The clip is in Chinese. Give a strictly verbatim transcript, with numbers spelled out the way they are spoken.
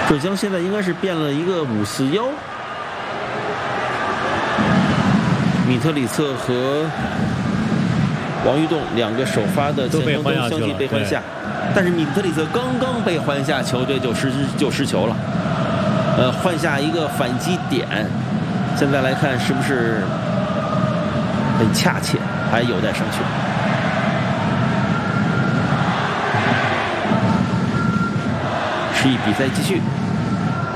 浙江现在应该是变了一个五四幺，米特里策和王玉栋两个首发的前锋都相继被换下，但是米特里策刚刚被换下，球队就失就失球了。呃，换下一个反击点，现在来看是不是很恰切，还有待商榷。十一比赛继续。